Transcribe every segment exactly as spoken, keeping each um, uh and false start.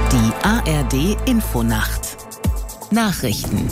Die A R D Infonacht Nachrichten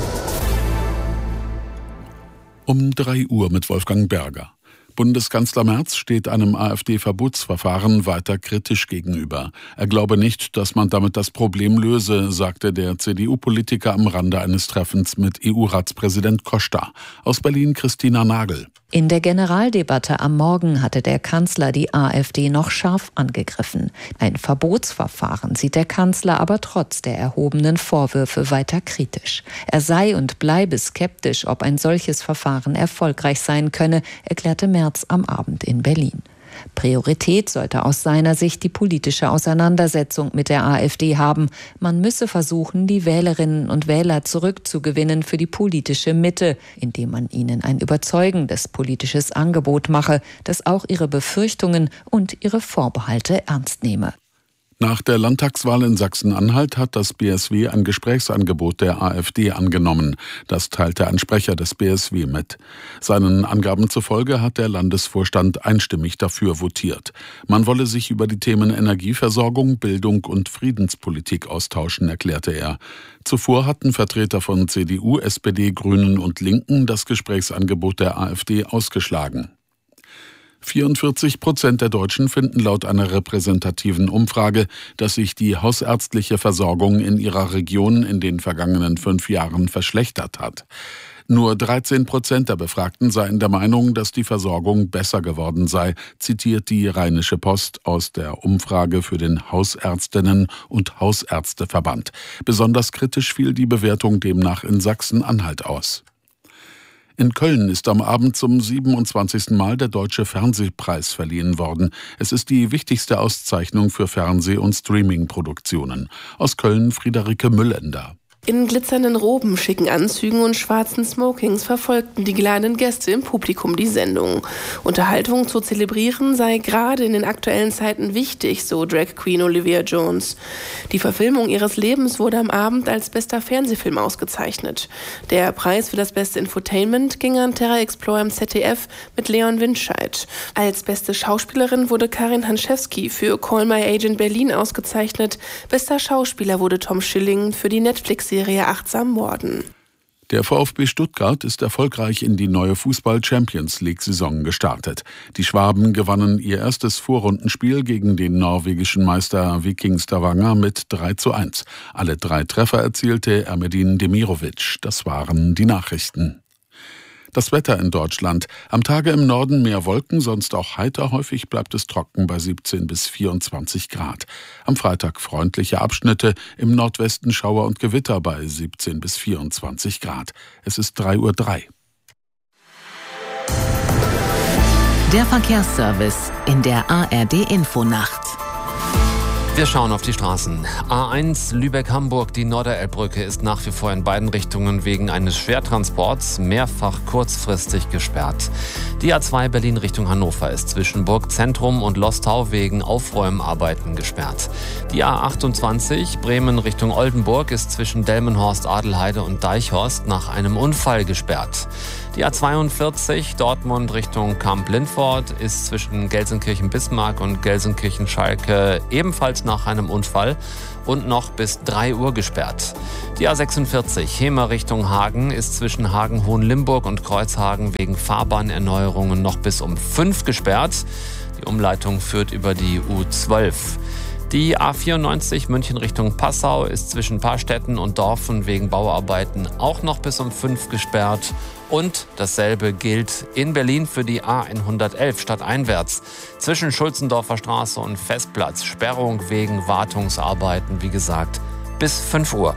Um drei Uhr mit Wolfgang Berger. Bundeskanzler Merz steht einem AfD-Verbotsverfahren weiter kritisch gegenüber. Er glaube nicht, dass man damit das Problem löse, sagte der C D U-Politiker am Rande eines Treffens mit E U-Ratspräsident Costa. Aus Berlin Christina Nagel. In der Generaldebatte am Morgen hatte der Kanzler die AfD noch scharf angegriffen. Ein Verbotsverfahren sieht der Kanzler aber trotz der erhobenen Vorwürfe weiter kritisch. Er sei und bleibe skeptisch, ob ein solches Verfahren erfolgreich sein könne, erklärte Merz am Abend in Berlin. Priorität sollte aus seiner Sicht die politische Auseinandersetzung mit der AfD haben. Man müsse versuchen, die Wählerinnen und Wähler zurückzugewinnen für die politische Mitte, indem man ihnen ein überzeugendes politisches Angebot mache, das auch ihre Befürchtungen und ihre Vorbehalte ernst nehme. Nach der Landtagswahl in Sachsen-Anhalt hat das B S W ein Gesprächsangebot der AfD angenommen. Das teilte ein Sprecher des B S W mit. Seinen Angaben zufolge hat der Landesvorstand einstimmig dafür votiert. Man wolle sich über die Themen Energieversorgung, Bildung und Friedenspolitik austauschen, erklärte er. Zuvor hatten Vertreter von C D U, S P D, Grünen und Linken das Gesprächsangebot der AfD ausgeschlagen. vierundvierzig Prozent der Deutschen finden laut einer repräsentativen Umfrage, dass sich die hausärztliche Versorgung in ihrer Region in den vergangenen fünf Jahren verschlechtert hat. Nur dreizehn Prozent der Befragten seien der Meinung, dass die Versorgung besser geworden sei, zitiert die Rheinische Post aus der Umfrage für den Hausärztinnen- und Hausärzteverband. Besonders kritisch fiel die Bewertung demnach in Sachsen-Anhalt aus. In Köln ist am Abend zum siebenundzwanzigsten Mal der Deutsche Fernsehpreis verliehen worden. Es ist die wichtigste Auszeichnung für Fernseh- und Streaming-Produktionen. Aus Köln Friederike Müllender. In glitzernden Roben, schicken Anzügen und schwarzen Smokings verfolgten die geladenen Gäste im Publikum die Sendung. Unterhaltung zu zelebrieren sei gerade in den aktuellen Zeiten wichtig, so Drag Queen Olivia Jones. Die Verfilmung ihres Lebens wurde am Abend als bester Fernsehfilm ausgezeichnet. Der Preis für das beste Infotainment ging an Terra Explorer im Z D F mit Leon Windscheid. Als beste Schauspielerin wurde Karin Hanschewski für Call My Agent Berlin ausgezeichnet. Bester Schauspieler wurde Tom Schilling für die Netflix-Serie Achtsam Morden. Der VfB Stuttgart ist erfolgreich in die neue Fußball-Champions-League-Saison gestartet. Die Schwaben gewannen ihr erstes Vorrundenspiel gegen den norwegischen Meister Viking Stavanger mit drei zu eins. Alle drei Treffer erzielte Ermedin Demirovic. Das waren die Nachrichten. Das Wetter in Deutschland. Am Tage im Norden mehr Wolken, sonst auch heiter. Häufig bleibt es trocken bei siebzehn bis vierundzwanzig Grad. Am Freitag freundliche Abschnitte, im Nordwesten Schauer und Gewitter bei siebzehn bis vierundzwanzig Grad. Es ist drei Uhr drei. Der Verkehrsservice in der A R D Infonacht. Wir schauen auf die Straßen. A eins Lübeck-Hamburg, die Norderelbbrücke ist nach wie vor in beiden Richtungen wegen eines Schwertransports mehrfach kurzfristig gesperrt. Die A zwei Berlin Richtung Hannover ist zwischen Burgzentrum und Lostau wegen Aufräumarbeiten gesperrt. Die A achtundzwanzig Bremen Richtung Oldenburg ist zwischen Delmenhorst, Adelheide und Deichhorst nach einem Unfall gesperrt. Die A zweiundvierzig Dortmund Richtung Kamp-Lindfort ist zwischen Gelsenkirchen-Bismarck und Gelsenkirchen-Schalke ebenfalls nach einem Unfall und noch bis drei Uhr gesperrt. Die A sechsundvierzig Hemer Richtung Hagen ist zwischen Hagen-Hohenlimburg und Kreuzhagen wegen Fahrbahnerneuerungen noch bis um fünf gesperrt. Die Umleitung führt über die U zwölf. Die A vierundneunzig München Richtung Passau ist zwischen Paarstetten und Dorfen wegen Bauarbeiten auch noch bis um fünf gesperrt. Und dasselbe gilt in Berlin für die A hundertelf stadteinwärts. Zwischen Schulzendorfer Straße und Festplatz Sperrung wegen Wartungsarbeiten, wie gesagt, bis fünf Uhr.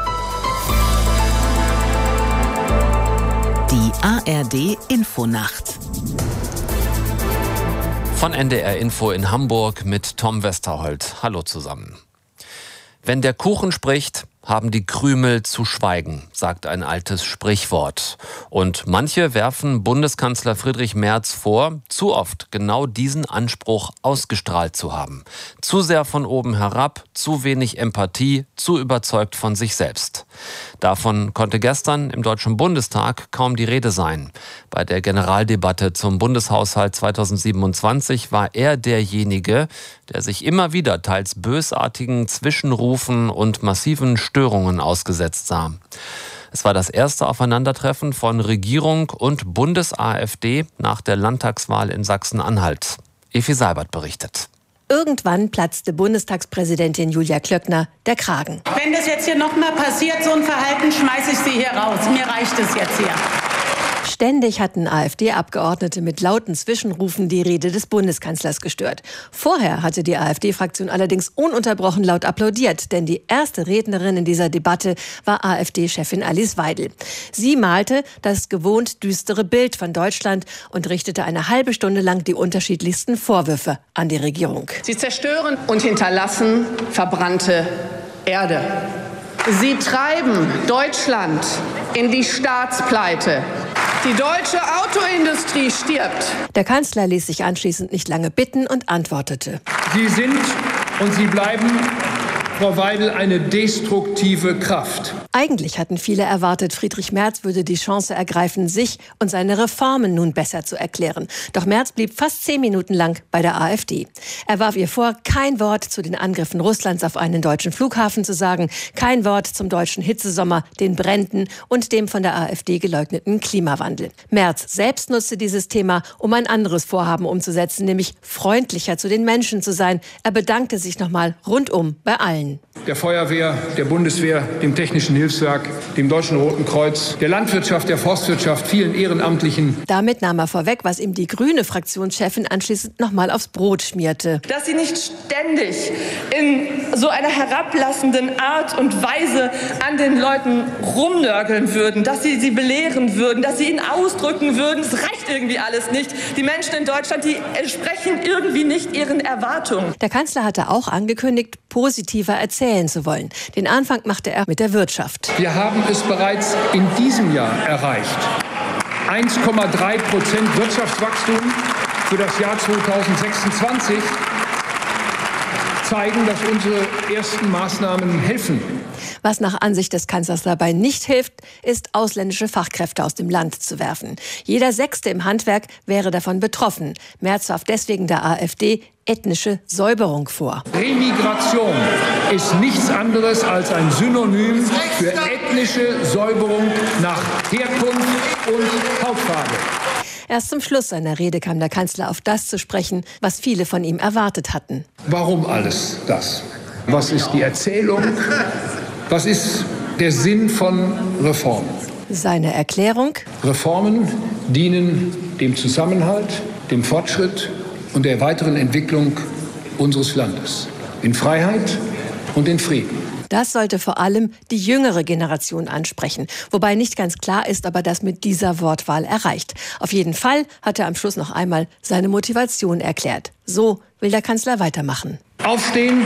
Die A R D Infonacht. Von N D R Info in Hamburg mit Tom Westerholt. Hallo zusammen. Wenn der Kuchen spricht, haben die Krümel zu schweigen, sagt ein altes Sprichwort. Und manche werfen Bundeskanzler Friedrich Merz vor, zu oft genau diesen Anspruch ausgestrahlt zu haben. Zu sehr von oben herab, zu wenig Empathie, zu überzeugt von sich selbst. Davon konnte gestern im Deutschen Bundestag kaum die Rede sein. Bei der Generaldebatte zum Bundeshaushalt zweitausendsiebenundzwanzig war er derjenige, der sich immer wieder teils bösartigen Zwischenrufen und massiven Störungen ausgesetzt sah. Es war das erste Aufeinandertreffen von Regierung und Bundes-AfD nach der Landtagswahl in Sachsen-Anhalt. Evi Seibert berichtet. Irgendwann platzte Bundestagspräsidentin Julia Klöckner der Kragen. Wenn das jetzt hier noch mal passiert, so ein Verhalten, schmeiße ich Sie hier raus. Mir reicht es jetzt hier. Ständig hatten AfD-Abgeordnete mit lauten Zwischenrufen die Rede des Bundeskanzlers gestört. Vorher hatte die AfD-Fraktion allerdings ununterbrochen laut applaudiert, denn die erste Rednerin in dieser Debatte war AfD-Chefin Alice Weidel. Sie malte das gewohnt düstere Bild von Deutschland und richtete eine halbe Stunde lang die unterschiedlichsten Vorwürfe an die Regierung. Sie zerstören und hinterlassen verbrannte Erde. Sie treiben Deutschland in die Staatspleite. Die deutsche Autoindustrie stirbt. Der Kanzler ließ sich anschließend nicht lange bitten und antwortete. Sie sind und Sie bleiben, Frau Weidel, eine destruktive Kraft. Eigentlich hatten viele erwartet, Friedrich Merz würde die Chance ergreifen, sich und seine Reformen nun besser zu erklären. Doch Merz blieb fast zehn Minuten lang bei der AfD. Er warf ihr vor, kein Wort zu den Angriffen Russlands auf einen deutschen Flughafen zu sagen, kein Wort zum deutschen Hitzesommer, den Bränden und dem von der AfD geleugneten Klimawandel. Merz selbst nutzte dieses Thema, um ein anderes Vorhaben umzusetzen, nämlich freundlicher zu den Menschen zu sein. Er bedankte sich nochmal rundum bei allen. Der Feuerwehr, der Bundeswehr, dem Technischen Hilfswerk, dem Deutschen Roten Kreuz, der Landwirtschaft, der Forstwirtschaft, vielen Ehrenamtlichen. Damit nahm er vorweg, was ihm die grüne Fraktionschefin anschließend nochmal aufs Brot schmierte. Dass sie nicht ständig in so einer herablassenden Art und Weise an den Leuten rumnörgeln würden, dass sie sie belehren würden, dass sie ihnen ausdrücken würden, es reicht irgendwie alles nicht. Die Menschen in Deutschland, die entsprechen irgendwie nicht ihren Erwartungen. Der Kanzler hatte auch angekündigt, positiver erzählen zu wollen. Den Anfang machte er mit der Wirtschaft. Wir haben es bereits in diesem Jahr erreicht. eins Komma drei Prozent Wirtschaftswachstum für das Jahr zweitausendsechsundzwanzig zeigen, dass unsere ersten Maßnahmen helfen. Was nach Ansicht des Kanzlers dabei nicht hilft, ist, ausländische Fachkräfte aus dem Land zu werfen. Jeder Sechste im Handwerk wäre davon betroffen. Merz warf deswegen der AfD ethnische Säuberung vor. Remigration ist nichts anderes als ein Synonym für ethnische Säuberung nach Herkunft und Hautfarbe. Erst zum Schluss seiner Rede kam der Kanzler auf das zu sprechen, was viele von ihm erwartet hatten. Warum alles das? Was ist die Erzählung? Was ist der Sinn von Reformen? Seine Erklärung? Reformen dienen dem Zusammenhalt, dem Fortschritt und der weiteren Entwicklung unseres Landes. In Freiheit und in Frieden. Das sollte vor allem die jüngere Generation ansprechen. Wobei nicht ganz klar ist, ob er das mit dieser Wortwahl erreicht. Auf jeden Fall hat er am Schluss noch einmal seine Motivation erklärt. So will der Kanzler weitermachen. Aufstehen,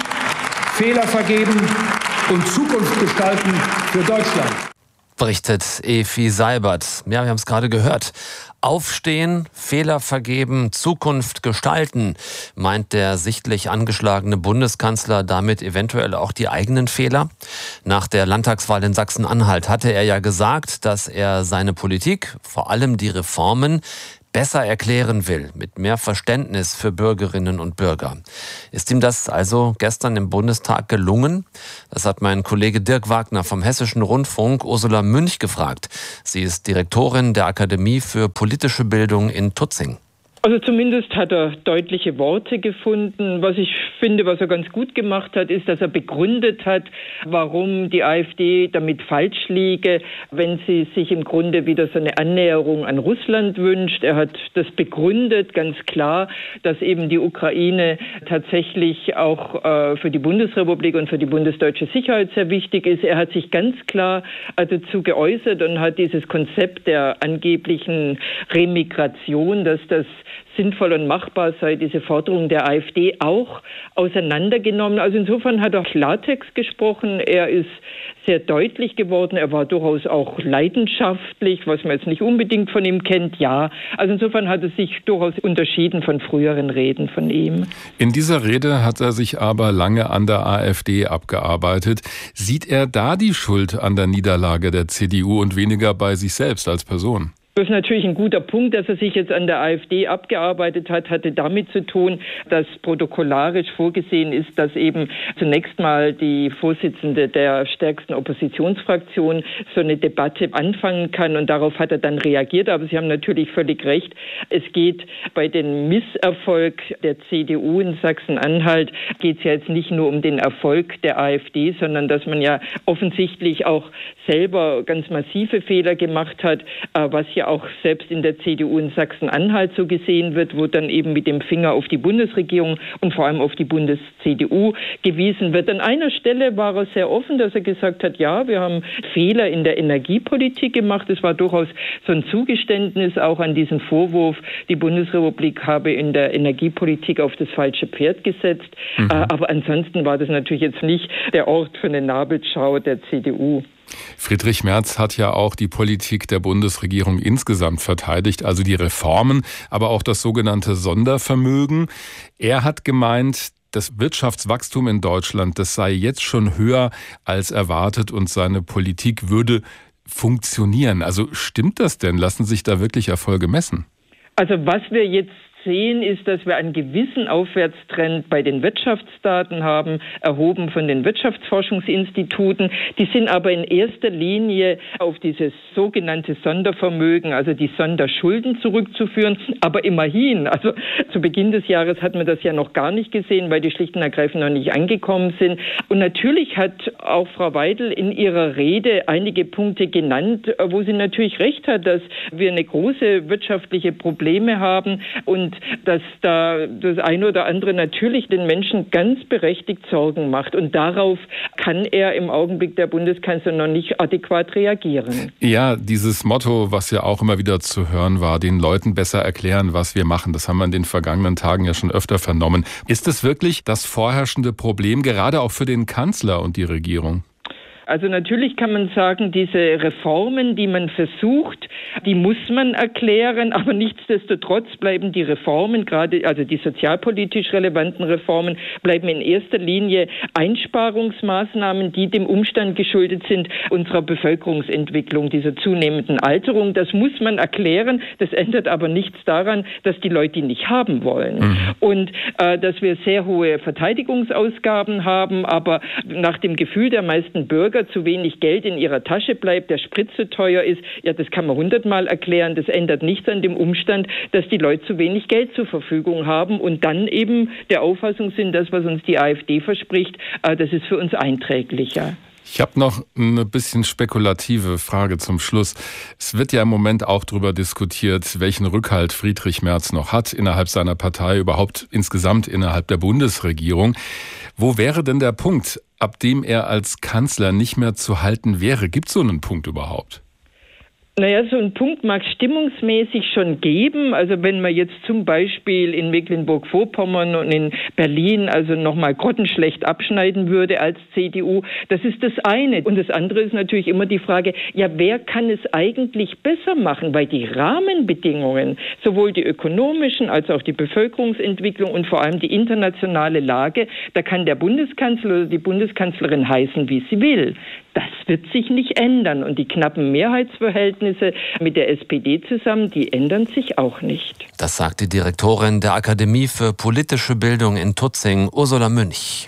Fehler vergeben und Zukunft gestalten für Deutschland. Berichtet Evi Seibert. Ja, wir haben es gerade gehört. Aufstehen, Fehler vergeben, Zukunft gestalten. Meint der sichtlich angeschlagene Bundeskanzler damit eventuell auch die eigenen Fehler? Nach der Landtagswahl in Sachsen-Anhalt hatte er ja gesagt, dass er seine Politik, vor allem die Reformen, besser erklären will, mit mehr Verständnis für Bürgerinnen und Bürger. Ist ihm das also gestern im Bundestag gelungen? Das hat mein Kollege Dirk Wagner vom Hessischen Rundfunk Ursula Münch gefragt. Sie ist Direktorin der Akademie für politische Bildung in Tutzing. Also zumindest hat er deutliche Worte gefunden. Was ich finde, was er ganz gut gemacht hat, ist, dass er begründet hat, warum die AfD damit falsch liege, wenn sie sich im Grunde wieder so eine Annäherung an Russland wünscht. Er hat das begründet, ganz klar, dass eben die Ukraine tatsächlich auch äh, für die Bundesrepublik und für die bundesdeutsche Sicherheit sehr wichtig ist. Er hat sich ganz klar äh, dazu geäußert und hat dieses Konzept der angeblichen Remigration, dass das sinnvoll und machbar sei, diese Forderung der AfD auch auseinandergenommen. Also insofern hat er Klartext gesprochen. Er ist sehr deutlich geworden. Er war durchaus auch leidenschaftlich, was man jetzt nicht unbedingt von ihm kennt. Ja, also insofern hat es sich durchaus unterschieden von früheren Reden von ihm. In dieser Rede hat er sich aber lange an der AfD abgearbeitet. Sieht er da die Schuld an der Niederlage der C D U und weniger bei sich selbst als Person? Das ist natürlich ein guter Punkt, dass er sich jetzt an der AfD abgearbeitet hat, hatte damit zu tun, dass protokollarisch vorgesehen ist, dass eben zunächst mal die Vorsitzende der stärksten Oppositionsfraktion so eine Debatte anfangen kann, und darauf hat er dann reagiert. Aber Sie haben natürlich völlig recht. Es geht bei dem Misserfolg der C D U in Sachsen-Anhalt geht es ja jetzt nicht nur um den Erfolg der AfD, sondern dass man ja offensichtlich auch selber ganz massive Fehler gemacht hat, was ja auch selbst in der C D U in Sachsen-Anhalt so gesehen wird, wo dann eben mit dem Finger auf die Bundesregierung und vor allem auf die Bundes-C D U gewiesen wird. An einer Stelle war er sehr offen, dass er gesagt hat, ja, wir haben Fehler in der Energiepolitik gemacht. Es war durchaus so ein Zugeständnis auch an diesen Vorwurf, die Bundesrepublik habe in der Energiepolitik auf das falsche Pferd gesetzt. Mhm. Aber ansonsten war das natürlich jetzt nicht der Ort für eine Nabelschau der C D U. Friedrich Merz hat ja auch die Politik der Bundesregierung insgesamt verteidigt, also die Reformen, aber auch das sogenannte Sondervermögen. Er hat gemeint, das Wirtschaftswachstum in Deutschland, das sei jetzt schon höher als erwartet und seine Politik würde funktionieren. Also stimmt das denn? Lassen sich da wirklich Erfolge messen? Also was wir jetzt sehen, ist, dass wir einen gewissen Aufwärtstrend bei den Wirtschaftsdaten haben, erhoben von den Wirtschaftsforschungsinstituten. Die sind aber in erster Linie auf dieses sogenannte Sondervermögen, also die Sonderschulden zurückzuführen. Aber immerhin, also zu Beginn des Jahres hat man das ja noch gar nicht gesehen, weil die schlicht und ergreifend noch nicht angekommen sind. Und natürlich hat auch Frau Weidel in ihrer Rede einige Punkte genannt, wo sie natürlich recht hat, dass wir eine große wirtschaftliche Probleme haben und dass da das eine oder andere natürlich den Menschen ganz berechtigt Sorgen macht. Und darauf kann er im Augenblick der Bundeskanzler noch nicht adäquat reagieren. Ja, dieses Motto, was ja auch immer wieder zu hören war, den Leuten besser erklären, was wir machen, das haben wir in den vergangenen Tagen ja schon öfter vernommen. Ist es wirklich das vorherrschende Problem, gerade auch für den Kanzler und die Regierung? Also natürlich kann man sagen, diese Reformen, die man versucht, die muss man erklären, aber nichtsdestotrotz bleiben die Reformen, gerade also die sozialpolitisch relevanten Reformen, bleiben in erster Linie Einsparungsmaßnahmen, die dem Umstand geschuldet sind, unserer Bevölkerungsentwicklung, dieser zunehmenden Alterung. Das muss man erklären, das ändert aber nichts daran, dass die Leute die nicht haben wollen. Mhm. Und äh, dass wir sehr hohe Verteidigungsausgaben haben, aber nach dem Gefühl der meisten Bürger zu wenig Geld in ihrer Tasche bleibt, der Sprit zu teuer ist, ja, das kann man hundertmal erklären. Das ändert nichts an dem Umstand, dass die Leute zu wenig Geld zur Verfügung haben und dann eben der Auffassung sind, das, was uns die AfD verspricht, das ist für uns einträglicher. Ich habe noch eine bisschen spekulative Frage zum Schluss. Es wird ja im Moment auch darüber diskutiert, welchen Rückhalt Friedrich Merz noch hat innerhalb seiner Partei, überhaupt insgesamt innerhalb der Bundesregierung. Wo wäre denn der Punkt, ab dem er als Kanzler nicht mehr zu halten wäre? Gibt es so einen Punkt überhaupt? Naja, so einen Punkt mag es stimmungsmäßig schon geben. Also wenn man jetzt zum Beispiel in Mecklenburg-Vorpommern und in Berlin also nochmal grottenschlecht abschneiden würde als C D U, das ist das eine. Und das andere ist natürlich immer die Frage, ja, wer kann es eigentlich besser machen? Weil die Rahmenbedingungen, sowohl die ökonomischen als auch die Bevölkerungsentwicklung und vor allem die internationale Lage, da kann der Bundeskanzler oder die Bundeskanzlerin heißen, wie sie will. Das wird sich nicht ändern. Und die knappen Mehrheitsverhältnisse mit der S P D zusammen, die ändern sich auch nicht. Das sagt die Direktorin der Akademie für politische Bildung in Tutzing, Ursula Münch.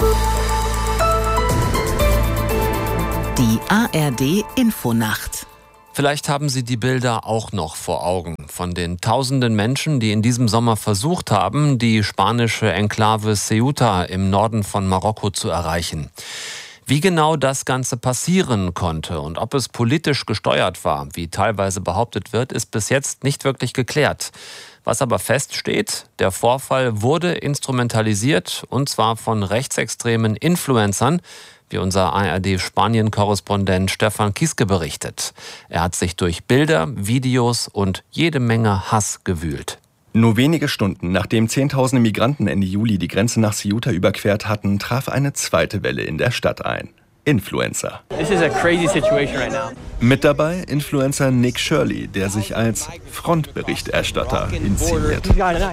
Die A R D Infonacht. Vielleicht haben Sie die Bilder auch noch vor Augen von den tausenden Menschen, die in diesem Sommer versucht haben, die spanische Enklave Ceuta im Norden von Marokko zu erreichen. Wie genau das Ganze passieren konnte und ob es politisch gesteuert war, wie teilweise behauptet wird, ist bis jetzt nicht wirklich geklärt. Was aber feststeht, der Vorfall wurde instrumentalisiert, und zwar von rechtsextremen Influencern, wie unser A R D-Spanien-Korrespondent Stefan Kieske berichtet. Er hat sich durch Bilder, Videos und jede Menge Hass gewühlt. Nur wenige Stunden nachdem Zehntausende Migranten Ende Juli die Grenze nach Ceuta überquert hatten, traf eine zweite Welle in der Stadt ein. Influencer. This is a crazy situation right now. Mit dabei Influencer Nick Shirley, der sich als Frontberichterstatter inszeniert.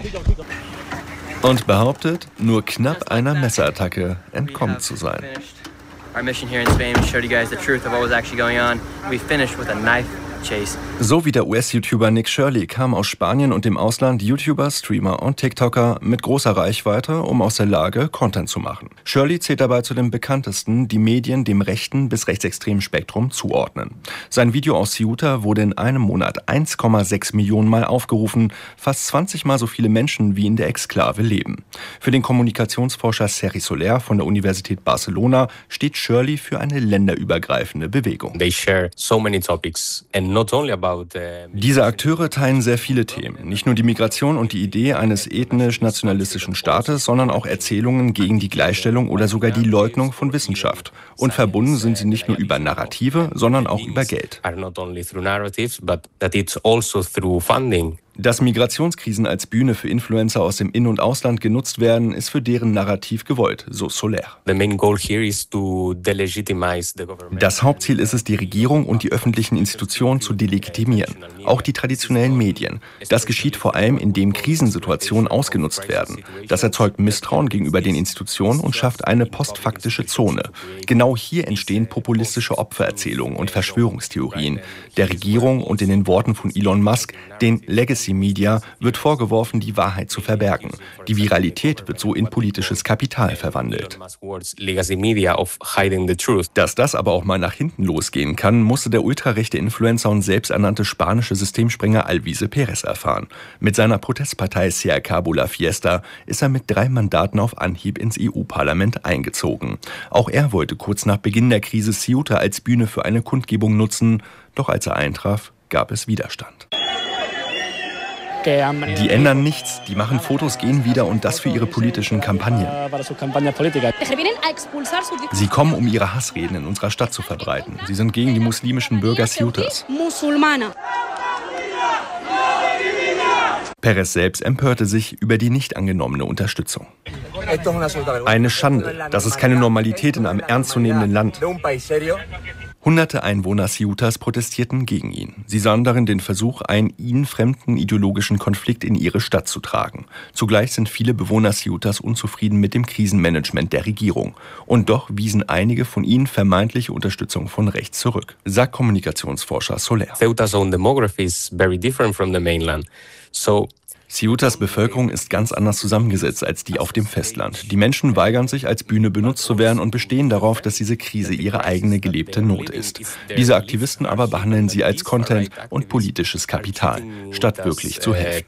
Und behauptet, nur knapp einer Messerattacke entkommen zu sein. Our mission here in Spain is to show you guys the truth of what was actually going on. We finished with a knife chase. So wie der U S-YouTuber Nick Shirley kamen aus Spanien und dem Ausland YouTuber, Streamer und TikToker mit großer Reichweite, um aus der Lage Content zu machen. Shirley zählt dabei zu den bekanntesten, die Medien dem rechten bis rechtsextremen Spektrum zuordnen. Sein Video aus Ceuta wurde in einem Monat eins Komma sechs Millionen Mal aufgerufen, fast zwanzig Mal so viele Menschen wie in der Exklave leben. Für den Kommunikationsforscher Sergi Soler von der Universität Barcelona steht Shirley für eine länderübergreifende Bewegung. They share so many topics and not only about uh, Diese Akteure teilen sehr viele Themen. Nicht nur die Migration und die Idee eines ethnisch-nationalistischen Staates, sondern auch Erzählungen gegen die Gleichstellung oder sogar die Leugnung von Wissenschaft. Und verbunden sind sie nicht nur über Narrative, sondern auch über Geld. are not only through narratives, but that it's also through funding. Dass Migrationskrisen als Bühne für Influencer aus dem In- und Ausland genutzt werden, ist für deren Narrativ gewollt, so Soler. The main goal here is to delegitimize the government. Das Hauptziel ist es, die Regierung und die öffentlichen Institutionen zu delegitimieren, auch die traditionellen Medien. Das geschieht vor allem, indem Krisensituationen ausgenutzt werden. Das erzeugt Misstrauen gegenüber den Institutionen und schafft eine postfaktische Zone. Genau hier entstehen populistische Opfererzählungen und Verschwörungstheorien. Der Regierung und in den Worten von Elon Musk, den Legacy Media, wird vorgeworfen, die Wahrheit zu verbergen. Die Viralität wird so in politisches Kapital verwandelt. Dass das aber auch mal nach hinten losgehen kann, musste der ultrarechte Influencer und selbsternannte spanische Systemsprenger Alvise Perez erfahren. Mit seiner Protestpartei Se Acabó la Fiesta ist er mit drei Mandaten auf Anhieb ins E U-Parlament eingezogen. Auch er wollte kurz nach Beginn der Krise Ceuta als Bühne für eine Kundgebung nutzen, doch als er eintraf, gab es Widerstand. Die ändern nichts, die machen Fotos, gehen wieder und das für ihre politischen Kampagnen. Sie kommen, um ihre Hassreden in unserer Stadt zu verbreiten. Sie sind gegen die muslimischen Bürger Ceutas. Perez selbst empörte sich über die nicht angenommene Unterstützung. Eine Schande, das ist keine Normalität in einem ernstzunehmenden Land. Hunderte Einwohner Ceutas protestierten gegen ihn. Sie sahen darin den Versuch, einen ihnen fremden ideologischen Konflikt in ihre Stadt zu tragen. Zugleich sind viele Bewohner Ceutas unzufrieden mit dem Krisenmanagement der Regierung. Und doch wiesen einige von ihnen vermeintliche Unterstützung von rechts zurück, sagt Kommunikationsforscher Soler. Ceuta's own demography is very different from the mainland. So Ceutas Bevölkerung ist ganz anders zusammengesetzt als die auf dem Festland. Die Menschen weigern sich, als Bühne benutzt zu werden und bestehen darauf, dass diese Krise ihre eigene gelebte Not ist. Diese Aktivisten aber behandeln sie als Content und politisches Kapital, statt wirklich zu helfen.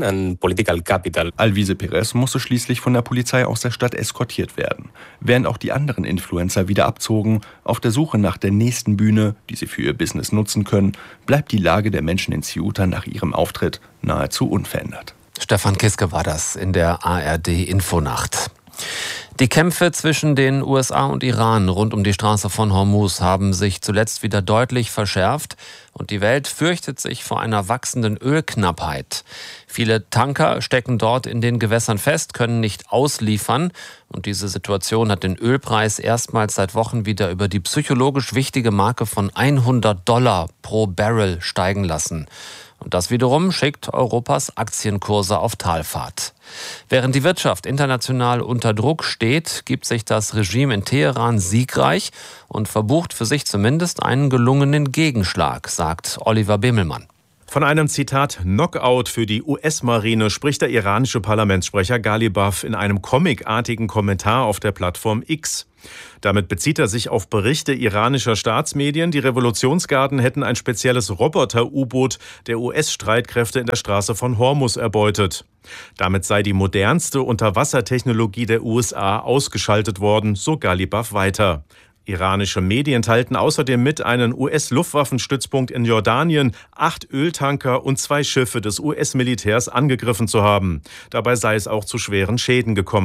Alvise Perez musste schließlich von der Polizei aus der Stadt eskortiert werden. Während auch die anderen Influencer wieder abzogen, auf der Suche nach der nächsten Bühne, die sie für ihr Business nutzen können, bleibt die Lage der Menschen in Ceuta nach ihrem Auftritt nahezu unverändert. Stefan Kiske war das in der A R D-Infonacht. Die Kämpfe zwischen den U S A und Iran rund um die Straße von Hormuz haben sich zuletzt wieder deutlich verschärft und die Welt fürchtet sich vor einer wachsenden Ölknappheit. Viele Tanker stecken dort in den Gewässern fest, können nicht ausliefern und diese Situation hat den Ölpreis erstmals seit Wochen wieder über die psychologisch wichtige Marke von hundert Dollar pro Barrel steigen lassen. Und das wiederum schickt Europas Aktienkurse auf Talfahrt. Während die Wirtschaft international unter Druck steht, gibt sich das Regime in Teheran siegreich und verbucht für sich zumindest einen gelungenen Gegenschlag, sagt Oliver Bimmelmann. Von einem Zitat Knockout für die U S-Marine spricht der iranische Parlamentssprecher Ghalibaf in einem comicartigen Kommentar auf der Plattform X. Damit bezieht er sich auf Berichte iranischer Staatsmedien, die Revolutionsgarden hätten ein spezielles Roboter-U-Boot der U S-Streitkräfte in der Straße von Hormuz erbeutet. Damit sei die modernste Unterwassertechnologie der U S A ausgeschaltet worden, so Ghalibaf weiter. Iranische Medien teilten außerdem mit, einen U S-Luftwaffenstützpunkt in Jordanien, acht Öltanker und zwei Schiffe des U S-Militärs angegriffen zu haben. Dabei sei es auch zu schweren Schäden gekommen.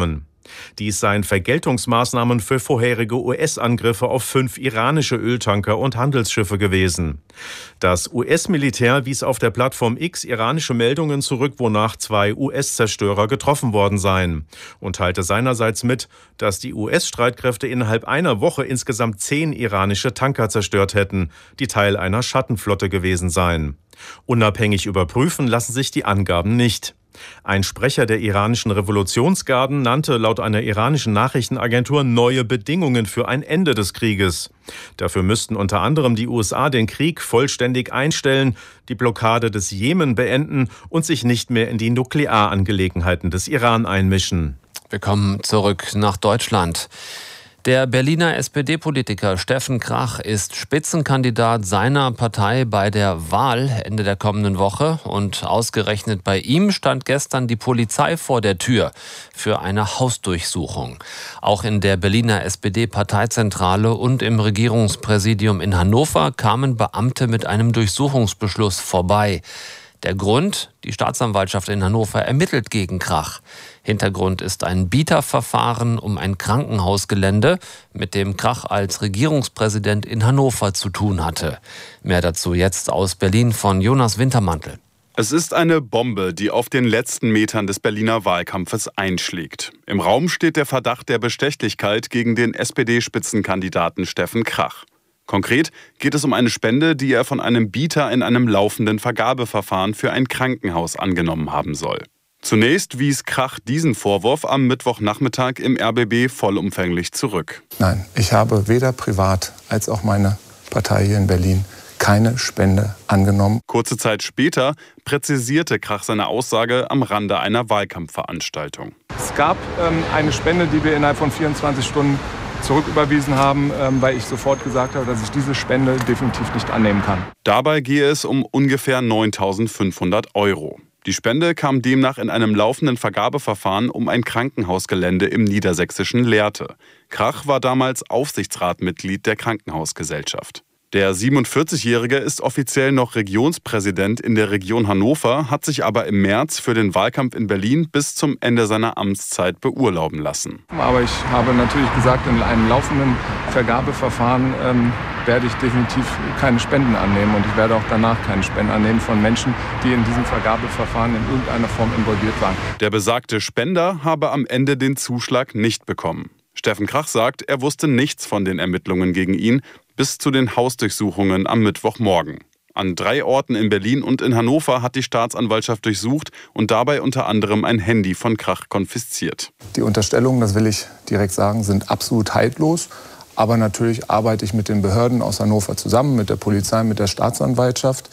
Dies seien Vergeltungsmaßnahmen für vorherige U S-Angriffe auf fünf iranische Öltanker und Handelsschiffe gewesen. Das U S-Militär wies auf der Plattform X iranische Meldungen zurück, wonach zwei U S-Zerstörer getroffen worden seien, und teilte seinerseits mit, dass die U S-Streitkräfte innerhalb einer Woche insgesamt zehn iranische Tanker zerstört hätten, die Teil einer Schattenflotte gewesen seien. Unabhängig überprüfen lassen sich die Angaben nicht. Ein Sprecher der iranischen Revolutionsgarden nannte laut einer iranischen Nachrichtenagentur neue Bedingungen für ein Ende des Krieges. Dafür müssten unter anderem die U S A den Krieg vollständig einstellen, die Blockade des Jemen beenden und sich nicht mehr in die Nuklearangelegenheiten des Iran einmischen. Wir kommen zurück nach Deutschland. Der Berliner S P D-Politiker Steffen Krach ist Spitzenkandidat seiner Partei bei der Wahl Ende der kommenden Woche. Und ausgerechnet bei ihm stand gestern die Polizei vor der Tür für eine Hausdurchsuchung. Auch in der Berliner S P D-Parteizentrale und im Regierungspräsidium in Hannover kamen Beamte mit einem Durchsuchungsbeschluss vorbei. Der Grund? Die Staatsanwaltschaft in Hannover ermittelt gegen Krach. Hintergrund ist ein Bieterverfahren um ein Krankenhausgelände, mit dem Krach als Regierungspräsident in Hannover zu tun hatte. Mehr dazu jetzt aus Berlin von Jonas Wintermantel. Es ist eine Bombe, die auf den letzten Metern des Berliner Wahlkampfes einschlägt. Im Raum steht der Verdacht der Bestechlichkeit gegen den S P D-Spitzenkandidaten Steffen Krach. Konkret geht es um eine Spende, die er von einem Bieter in einem laufenden Vergabeverfahren für ein Krankenhaus angenommen haben soll. Zunächst wies Krach diesen Vorwurf am Mittwochnachmittag im R B B vollumfänglich zurück. Nein, ich habe weder privat als auch meine Partei hier in Berlin keine Spende angenommen. Kurze Zeit später präzisierte Krach seine Aussage am Rande einer Wahlkampfveranstaltung. Es gab ähm, eine Spende, die wir innerhalb von vierundzwanzig Stunden zurücküberwiesen haben, ähm, weil ich sofort gesagt habe, dass ich diese Spende definitiv nicht annehmen kann. Dabei gehe es um ungefähr neuntausendfünfhundert Euro. Die Spende kam demnach in einem laufenden Vergabeverfahren um ein Krankenhausgelände im niedersächsischen Lehrte. Krach war damals Aufsichtsratmitglied der Krankenhausgesellschaft. Der siebenundvierzigjährige ist offiziell noch Regionspräsident in der Region Hannover, hat sich aber im März für den Wahlkampf in Berlin bis zum Ende seiner Amtszeit beurlauben lassen. Aber ich habe natürlich gesagt, in einem laufenden Vergabeverfahren ähm, werde ich definitiv keine Spenden annehmen. Und ich werde auch danach keine Spenden annehmen von Menschen, die in diesem Vergabeverfahren in irgendeiner Form involviert waren. Der besagte Spender habe am Ende den Zuschlag nicht bekommen. Steffen Krach sagt, er wusste nichts von den Ermittlungen gegen ihn bis zu den Hausdurchsuchungen am Mittwochmorgen. An drei Orten in Berlin und in Hannover hat die Staatsanwaltschaft durchsucht und dabei unter anderem ein Handy von Krach konfisziert. Die Unterstellungen, das will ich direkt sagen, sind absolut haltlos. Aber natürlich arbeite ich mit den Behörden aus Hannover zusammen, mit der Polizei, mit der Staatsanwaltschaft.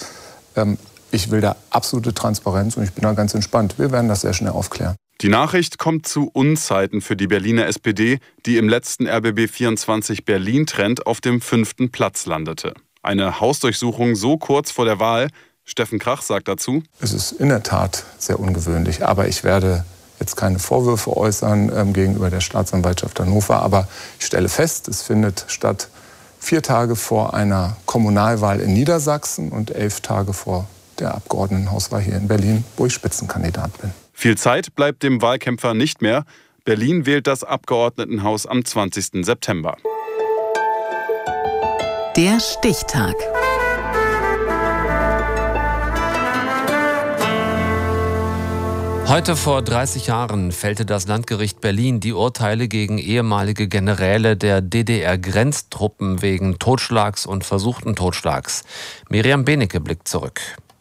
Ich will da absolute Transparenz und ich bin da ganz entspannt. Wir werden das sehr schnell aufklären. Die Nachricht kommt zu Unzeiten für die Berliner S P D, die im letzten R B B vierundzwanzig Berlin-Trend auf dem fünften Platz landete. Eine Hausdurchsuchung so kurz vor der Wahl, Steffen Krach sagt dazu: Es ist in der Tat sehr ungewöhnlich, aber ich werde jetzt keine Vorwürfe äußern ähm, gegenüber der Staatsanwaltschaft Hannover. Aber ich stelle fest, es findet statt vier Tage vor einer Kommunalwahl in Niedersachsen und elf Tage vor der Abgeordnetenhauswahl hier in Berlin, wo ich Spitzenkandidat bin. Viel Zeit bleibt dem Wahlkämpfer nicht mehr. Berlin wählt das Abgeordnetenhaus am zwanzigsten September. Der Stichtag. Heute vor dreißig Jahren fällte das Landgericht Berlin die Urteile gegen ehemalige Generäle der D D R-Grenztruppen wegen Totschlags und versuchten Totschlags. Miriam Benecke blickt zurück.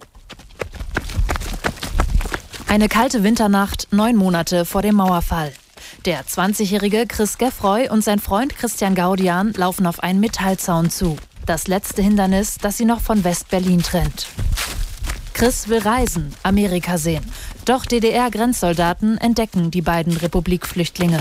Eine kalte Winternacht, neun Monate vor dem Mauerfall. Der zwanzigjährige Chris Geffroy und sein Freund Christian Gaudian laufen auf einen Metallzaun zu. Das letzte Hindernis, das sie noch von West-Berlin trennt. Chris will reisen, Amerika sehen. Doch D D R-Grenzsoldaten entdecken die beiden Republikflüchtlinge.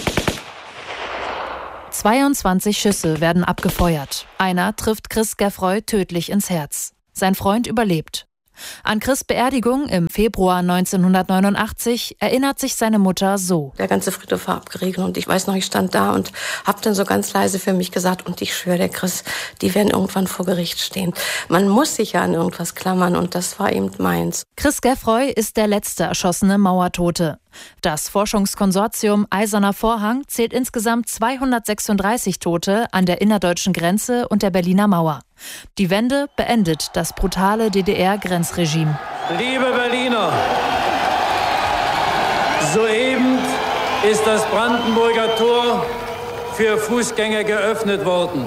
zweiundzwanzig Schüsse werden abgefeuert. Einer trifft Chris Geffroy tödlich ins Herz. Sein Freund überlebt. An Chris' Beerdigung im Februar neunzehnhundertneunundachtzig erinnert sich seine Mutter so. Der ganze Friedhof war abgeriegelt und ich weiß noch, ich stand da und habe dann so ganz leise für mich gesagt, und ich schwöre, der Chris, die werden irgendwann vor Gericht stehen. Man muss sich ja an irgendwas klammern und das war eben meins. Chris Geffroy ist der letzte erschossene Mauertote. Das Forschungskonsortium Eiserner Vorhang zählt insgesamt zweihundertsechsunddreißig Tote an der innerdeutschen Grenze und der Berliner Mauer. Die Wende beendet das brutale D D R-Grenzregime. Liebe Berliner, soeben ist das Brandenburger Tor für Fußgänger geöffnet worden.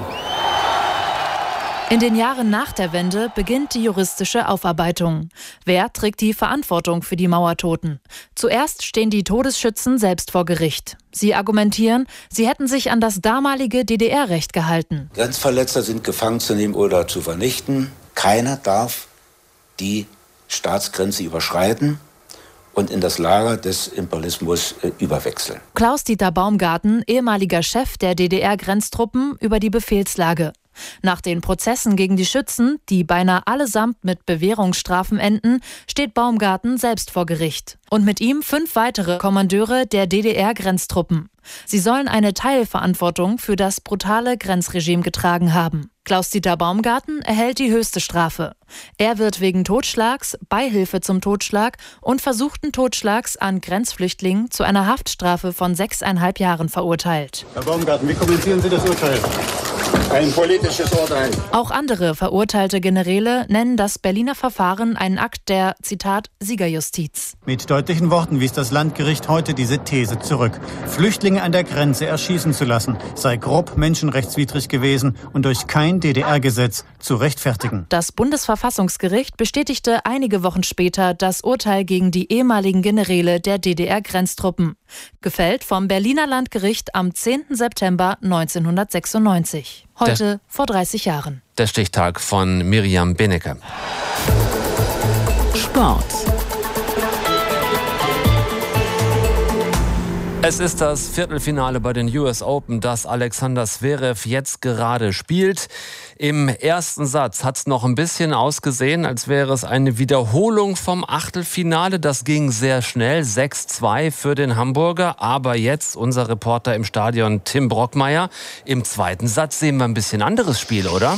In den Jahren nach der Wende beginnt die juristische Aufarbeitung. Wer trägt die Verantwortung für die Mauertoten? Zuerst stehen die Todesschützen selbst vor Gericht. Sie argumentieren, sie hätten sich an das damalige D D R-Recht gehalten. Grenzverletzer sind gefangen zu nehmen oder zu vernichten. Keiner darf die Staatsgrenze überschreiten und in das Lager des Imperialismus äh, überwechseln. Klaus-Dieter Baumgarten, ehemaliger Chef der D D R-Grenztruppen, über die Befehlslage. Nach den Prozessen gegen die Schützen, die beinahe allesamt mit Bewährungsstrafen enden, steht Baumgarten selbst vor Gericht. Und mit ihm fünf weitere Kommandeure der D D R-Grenztruppen. Sie sollen eine Teilverantwortung für das brutale Grenzregime getragen haben. Klaus-Dieter Baumgarten erhält die höchste Strafe. Er wird wegen Totschlags, Beihilfe zum Totschlag und versuchten Totschlags an Grenzflüchtlingen zu einer Haftstrafe von sechseinhalb Jahren verurteilt. Herr Baumgarten, wie kommentieren Sie das Urteil? Ein politisches Urteil. Auch andere verurteilte Generäle nennen das Berliner Verfahren einen Akt der, Zitat, Siegerjustiz. Mit deutlichen Worten wies das Landgericht heute diese These zurück. Flüchtlinge an der Grenze erschießen zu lassen, sei grob menschenrechtswidrig gewesen und durch kein D D R-Gesetz zu rechtfertigen. Das Bundesverfassungsgericht bestätigte einige Wochen später das Urteil gegen die ehemaligen Generäle der D D R-Grenztruppen. Gefällt vom Berliner Landgericht am zehnten September neunzehnhundertsechsundneunzig. Heute der, vor dreißig Jahren. Der Stichtag von Miriam Benecke. Sport. Es ist das Viertelfinale bei den U S Open, das Alexander Zverev jetzt gerade spielt. Im ersten Satz hat es noch ein bisschen ausgesehen, als wäre es eine Wiederholung vom Achtelfinale. Das ging sehr schnell, sechs zwei für den Hamburger. Aber jetzt unser Reporter im Stadion, Tim Brockmeier. Im zweiten Satz sehen wir ein bisschen anderes Spiel, oder?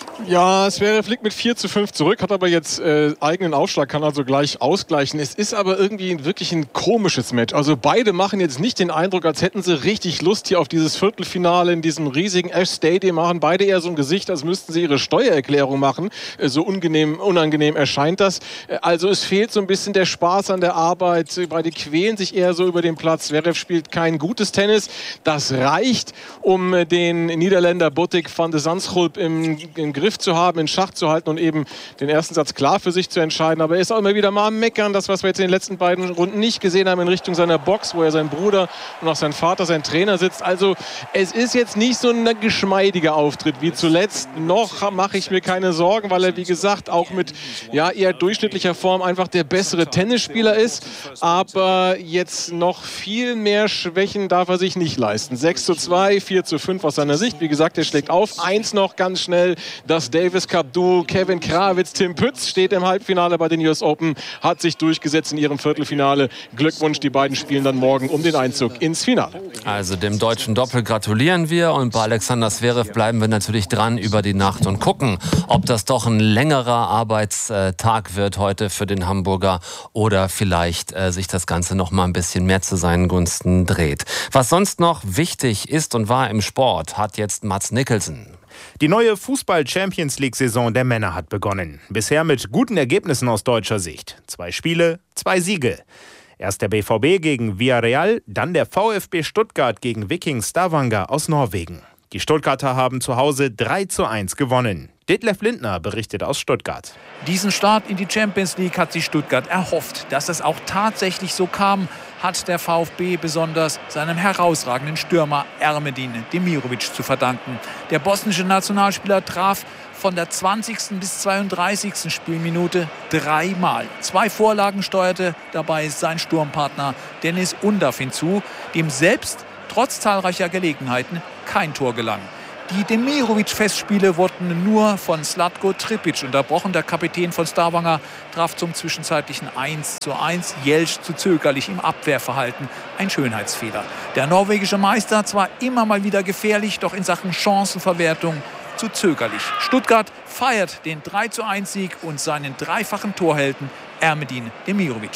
Ja, Zverev liegt mit vier zu fünf zurück, hat aber jetzt äh, eigenen Aufschlag, kann also gleich ausgleichen. Es ist aber irgendwie wirklich ein komisches Match. Also beide machen jetzt nicht den Eindruck, als hätten sie richtig Lust hier auf dieses Viertelfinale in diesem riesigen Ash Stadium. Machen beide eher so ein Gesicht, als müssten sie ihre Steuererklärung machen. Äh, so unangenehm, unangenehm erscheint das. Äh, also es fehlt so ein bisschen der Spaß an der Arbeit. Beide quälen sich eher so über den Platz. Zverev spielt kein gutes Tennis. Das reicht, um äh, den Niederländer Botic van de Zandschulp im, im Griff zu haben, in Schach zu halten und eben den ersten Satz klar für sich zu entscheiden. Aber er ist auch immer wieder mal am Meckern, das, was wir jetzt in den letzten beiden Runden nicht gesehen haben, in Richtung seiner Box, wo er sein Bruder und auch sein Vater, sein Trainer sitzt. Also es ist jetzt nicht so ein geschmeidiger Auftritt wie zuletzt. Noch mache ich mir keine Sorgen, weil er, wie gesagt, auch mit ja, eher durchschnittlicher Form einfach der bessere Tennisspieler ist. Aber jetzt noch viel mehr Schwächen darf er sich nicht leisten. sechs zu zwei, vier zu fünf aus seiner Sicht. Wie gesagt, er schlägt auf. Eins noch ganz schnell, das Davis Cup Duo Kevin Krawitz, Tim Pütz steht im Halbfinale bei den U S Open, hat sich durchgesetzt in ihrem Viertelfinale. Glückwunsch, die beiden spielen dann morgen um den Einzug ins Finale. Also dem deutschen Doppel gratulieren wir und bei Alexander Zverev bleiben wir natürlich dran über die Nacht und gucken, ob das doch ein längerer Arbeitstag wird heute für den Hamburger oder vielleicht äh, sich das Ganze noch mal ein bisschen mehr zu seinen Gunsten dreht. Was sonst noch wichtig ist und war im Sport, hat jetzt Mats Nicholson. Die neue Fußball-Champions-League-Saison der Männer hat begonnen. Bisher mit guten Ergebnissen aus deutscher Sicht. Zwei Spiele, zwei Siege. Erst der B V B gegen Villarreal, dann der VfB Stuttgart gegen Viking Stavanger aus Norwegen. Die Stuttgarter haben zu Hause drei zu eins gewonnen. Detlef Lindner berichtet aus Stuttgart. Diesen Start in die Champions League hat sich Stuttgart erhofft. Dass es auch tatsächlich so kam, hat der VfB besonders seinem herausragenden Stürmer Ermedin Demirovic zu verdanken. Der bosnische Nationalspieler traf von der zwanzigsten bis zweiunddreißigsten Spielminute dreimal. Zwei Vorlagen steuerte dabei sein Sturmpartner Dennis Undav hinzu, dem selbst trotz zahlreicher Gelegenheiten kein Tor gelang. Die Demirovic-Festspiele wurden nur von Zlatko Tripic unterbrochen. Der Kapitän von Stavanger traf zum zwischenzeitlichen eins zu eins. Jelsch zu zögerlich im Abwehrverhalten. Ein Schönheitsfehler. Der norwegische Meister zwar immer mal wieder gefährlich, doch in Sachen Chancenverwertung zu zögerlich. Stuttgart feiert den drei zu eins Sieg und seinen dreifachen Torhelden Ermedin Demirovic.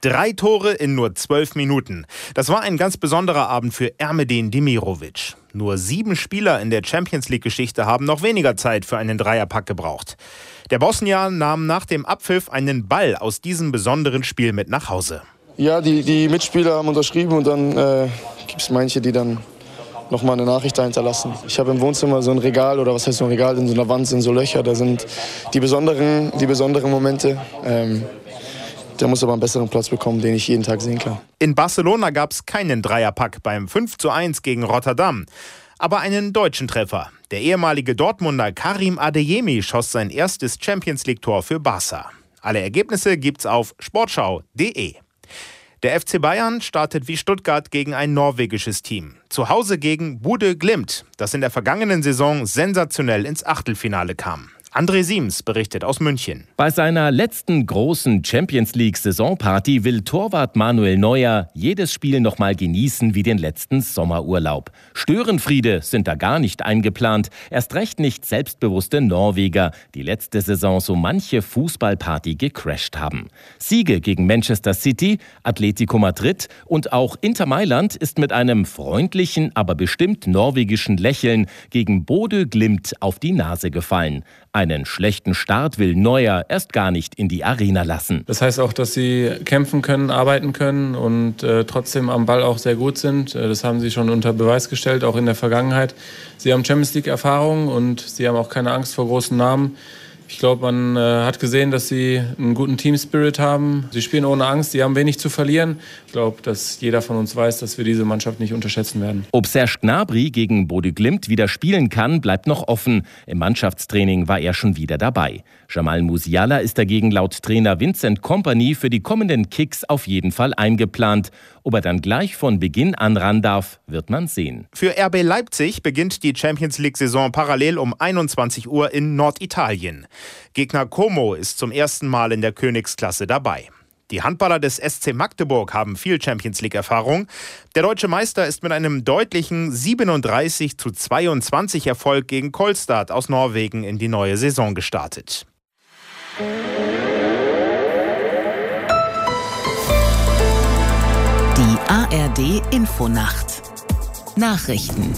Drei Tore in nur zwölf Minuten. Das war ein ganz besonderer Abend für Ermedin Demirovic. Nur sieben Spieler in der Champions-League-Geschichte haben noch weniger Zeit für einen Dreierpack gebraucht. Der Bosnier nahm nach dem Abpfiff einen Ball aus diesem besonderen Spiel mit nach Hause. Ja, die, die Mitspieler haben unterschrieben und dann äh, gibt es manche, die dann noch mal eine Nachricht da hinterlassen. Ich habe im Wohnzimmer so ein Regal, oder was heißt so ein Regal, in so einer Wand sind so Löcher, da sind die besonderen, die besonderen Momente. Ähm, der muss aber einen besseren Platz bekommen, den ich jeden Tag sehen kann. In Barcelona gab es keinen Dreierpack beim fünf zu eins gegen Rotterdam, aber einen deutschen Treffer. Der ehemalige Dortmunder Karim Adeyemi schoss sein erstes Champions-League-Tor für Barca. Alle Ergebnisse gibt's auf sportschau punkt de. Der F C Bayern startet wie Stuttgart gegen ein norwegisches Team. Zu Hause gegen Bodø Glimt, das in der vergangenen Saison sensationell ins Achtelfinale kam. André Siems berichtet aus München. Bei seiner letzten großen Champions-League-Saisonparty will Torwart Manuel Neuer jedes Spiel noch mal genießen wie den letzten Sommerurlaub. Störenfriede sind da gar nicht eingeplant. Erst recht nicht selbstbewusste Norweger, die letzte Saison so manche Fußballparty gecrasht haben. Siege gegen Manchester City, Atletico Madrid und auch Inter Mailand ist mit einem freundlichen, aber bestimmt norwegischen Lächeln gegen Bodø Glimt auf die Nase gefallen. Einen schlechten Start will Neuer erst gar nicht in die Arena lassen. Das heißt auch, dass sie kämpfen können, arbeiten können und äh, trotzdem am Ball auch sehr gut sind. Das haben sie schon unter Beweis gestellt, auch in der Vergangenheit. Sie haben Champions-League-Erfahrung und sie haben auch keine Angst vor großen Namen. Ich glaube, man äh, hat gesehen, dass sie einen guten Team-Spirit haben. Sie spielen ohne Angst, sie haben wenig zu verlieren. Ich glaube, dass jeder von uns weiß, dass wir diese Mannschaft nicht unterschätzen werden. Ob Serge Gnabry gegen Bodø Glimt wieder spielen kann, bleibt noch offen. Im Mannschaftstraining war er schon wieder dabei. Jamal Musiala ist dagegen laut Trainer Vincent Kompany für die kommenden Kicks auf jeden Fall eingeplant. Ob er dann gleich von Beginn an ran darf, wird man sehen. Für R B Leipzig beginnt die Champions-League-Saison parallel um einundzwanzig Uhr in Norditalien. Gegner Como ist zum ersten Mal in der Königsklasse dabei. Die Handballer des S C Magdeburg haben viel Champions-League-Erfahrung. Der deutsche Meister ist mit einem deutlichen siebenunddreißig zu zweiundzwanzig Erfolg gegen Kolstad aus Norwegen in die neue Saison gestartet. Die A R D-Infonacht. Nachrichten.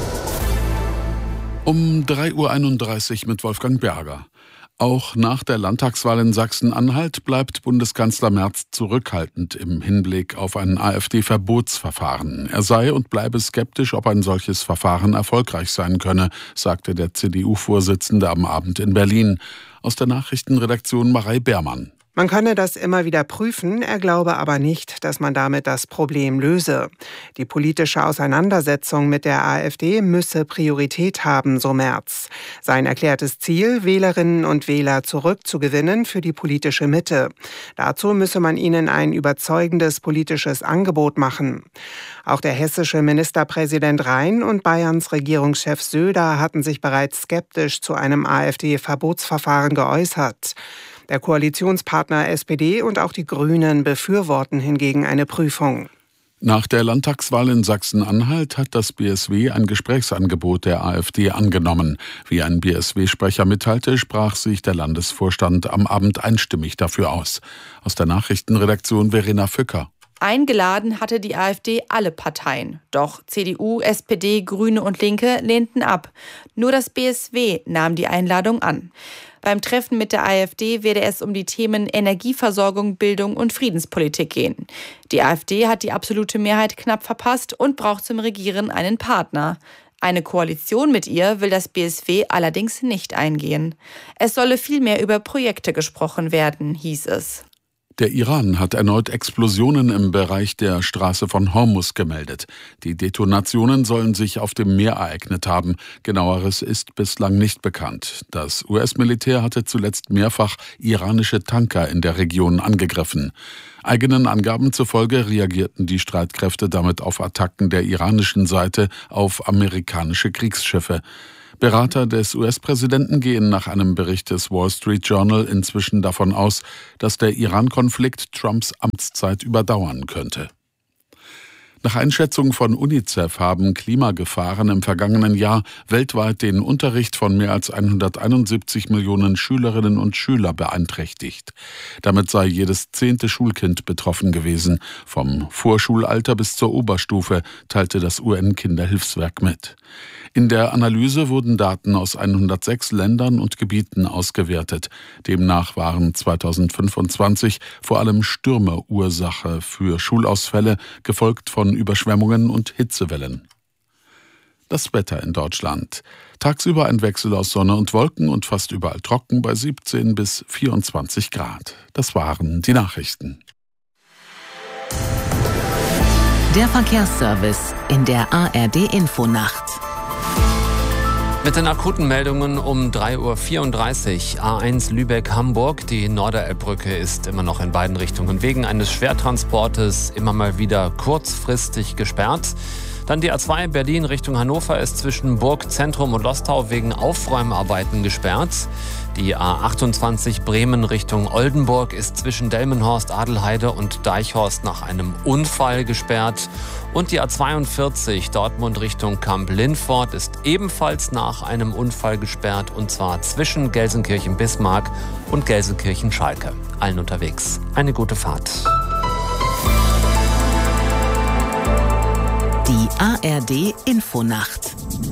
Um drei Uhr einunddreißig mit Wolfgang Berger. Auch nach der Landtagswahl in Sachsen-Anhalt bleibt Bundeskanzler Merz zurückhaltend im Hinblick auf ein AfD-Verbotsverfahren. Er sei und bleibe skeptisch, ob ein solches Verfahren erfolgreich sein könne, sagte der C D U-Vorsitzende am Abend in Berlin. Aus der Nachrichtenredaktion Marei Beermann. Man könne das immer wieder prüfen, er glaube aber nicht, dass man damit das Problem löse. Die politische Auseinandersetzung mit der AfD müsse Priorität haben, so Merz. Sein erklärtes Ziel, Wählerinnen und Wähler zurückzugewinnen für die politische Mitte. Dazu müsse man ihnen ein überzeugendes politisches Angebot machen. Auch der hessische Ministerpräsident Rhein und Bayerns Regierungschef Söder hatten sich bereits skeptisch zu einem AfD-Verbotsverfahren geäußert. Der Koalitionspartner S P D und auch die Grünen befürworten hingegen eine Prüfung. Nach der Landtagswahl in Sachsen-Anhalt hat das B S W ein Gesprächsangebot der AfD angenommen. Wie ein B S W-Sprecher mitteilte, sprach sich der Landesvorstand am Abend einstimmig dafür aus. Aus der Nachrichtenredaktion Verena Fücker. Eingeladen hatte die AfD alle Parteien. Doch C D U, S P D, Grüne und Linke lehnten ab. Nur das B S W nahm die Einladung an. Beim Treffen mit der AfD werde es um die Themen Energieversorgung, Bildung und Friedenspolitik gehen. Die AfD hat die absolute Mehrheit knapp verpasst und braucht zum Regieren einen Partner. Eine Koalition mit ihr will das B S W allerdings nicht eingehen. Es solle vielmehr über Projekte gesprochen werden, hieß es. Der Iran hat erneut Explosionen im Bereich der Straße von Hormuz gemeldet. Die Detonationen sollen sich auf dem Meer ereignet haben. Genaueres ist bislang nicht bekannt. Das U S-Militär hatte zuletzt mehrfach iranische Tanker in der Region angegriffen. Eigenen Angaben zufolge reagierten die Streitkräfte damit auf Attacken der iranischen Seite auf amerikanische Kriegsschiffe. Berater des U S-Präsidenten gehen nach einem Bericht des Wall Street Journal inzwischen davon aus, dass der Iran-Konflikt Trumps Amtszeit überdauern könnte. Nach Einschätzung von UNICEF haben Klimagefahren im vergangenen Jahr weltweit den Unterricht von mehr als hunderteinundsiebzig Millionen Schülerinnen und Schüler beeinträchtigt. Damit sei jedes zehnte Schulkind betroffen gewesen. Vom Vorschulalter bis zur Oberstufe, teilte das U N-Kinderhilfswerk mit. In der Analyse wurden Daten aus hundertsechs Ländern und Gebieten ausgewertet. Demnach waren zweitausendfünfundzwanzig vor allem Stürme Ursache für Schulausfälle, gefolgt von Überschwemmungen und Hitzewellen. Das Wetter in Deutschland. Tagsüber ein Wechsel aus Sonne und Wolken und fast überall trocken bei siebzehn bis vierundzwanzig Grad. Das waren die Nachrichten. Der Verkehrsservice in der A R D-Infonacht. Mit den akuten Meldungen um drei Uhr vierunddreißig. A eins Lübeck-Hamburg. Die Norderelbbrücke ist immer noch in beiden Richtungen wegen eines Schwertransportes immer mal wieder kurzfristig gesperrt. Dann die A zwei Berlin Richtung Hannover ist zwischen Burgzentrum und Lostau wegen Aufräumarbeiten gesperrt. Die A achtundzwanzig Bremen Richtung Oldenburg ist zwischen Delmenhorst, Adelheide und Deichhorst nach einem Unfall gesperrt. Und die A zweiundvierzig Dortmund Richtung Kamp-Lindfort ist ebenfalls nach einem Unfall gesperrt, und zwar zwischen Gelsenkirchen-Bismarck und Gelsenkirchen-Schalke. Allen unterwegs eine gute Fahrt. Die A R D-Infonacht.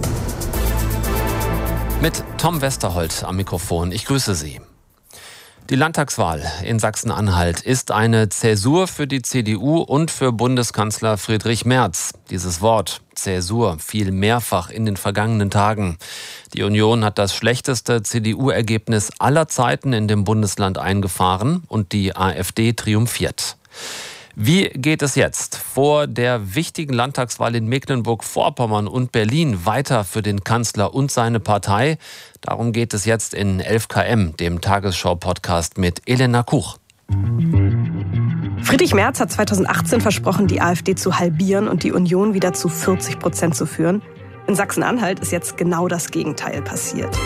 Mit Tom Westerholt am Mikrofon. Ich grüße Sie. Die Landtagswahl in Sachsen-Anhalt ist eine Zäsur für die C D U und für Bundeskanzler Friedrich Merz. Dieses Wort Zäsur fiel mehrfach in den vergangenen Tagen. Die Union hat das schlechteste C D U-Ergebnis aller Zeiten in dem Bundesland eingefahren und die AfD triumphiert. Wie geht es jetzt vor der wichtigen Landtagswahl in Mecklenburg-Vorpommern und Berlin weiter für den Kanzler und seine Partei? Darum geht es jetzt in elf K M, dem Tagesschau-Podcast mit Elena Kuch. Friedrich Merz hat zweitausendachtzehn versprochen, die AfD zu halbieren und die Union wieder zu vierzig Prozent zu führen. In Sachsen-Anhalt ist jetzt genau das Gegenteil passiert.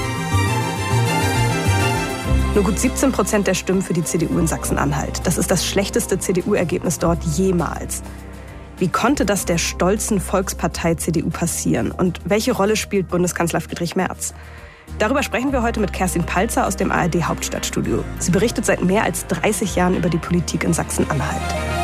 Nur gut siebzehn Prozent der Stimmen für die C D U in Sachsen-Anhalt. Das ist das schlechteste C D U-Ergebnis dort jemals. Wie konnte das der stolzen Volkspartei C D U passieren? Und welche Rolle spielt Bundeskanzler Friedrich Merz? Darüber sprechen wir heute mit Kerstin Palzer aus dem A R D-Hauptstadtstudio. Sie berichtet seit mehr als dreißig Jahren über die Politik in Sachsen-Anhalt.